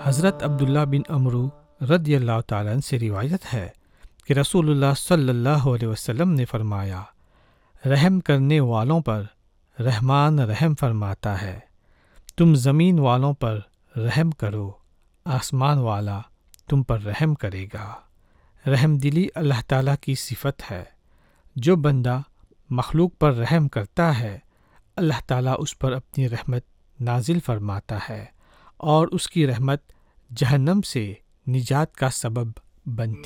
हज़रत अब्दुल्ला बिन अमरू रदियल्लाहु ताला अन्हु से रिवायत है कि रसूलुल्लाह सल्लल्लाहु अलैहि वसल्लम ने फरमाया, रहम करने वालों पर रहमान रहम फरमाता है। तुम ज़मीन वालों पर रहम करो, आसमान वाला तुम पर रहम करेगा। रहमदिली अल्लाह ताला की सिफत है। जो बंदा मखलूक पर रहम करता है, अल्लाह ताला उस पर अपनी रहमत नाजिल फरमाता है और उसकी रहमत जहन्नम से निजात का सबब बनती